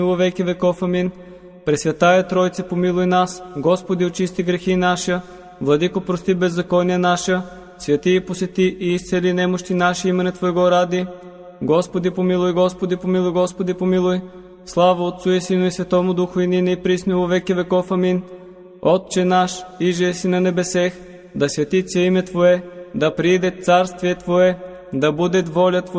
во веки веков. Амин. Пресвятая Тройце, помилуй нас. Господи, очисти грехи наша. Владико, прости беззакония наша. Свети и посети и изцели немощи наши имене Твоего ради. Господи, помилуй, Господи, помилуй, Господи, помилуй. Слава Отцу и Сину и Светому Духу, и нине и присно во веки веков. Амин. Отче наш, иже еси на небесех, да свети се име Твое, да прииде царствие Твое, да будет воля Твоя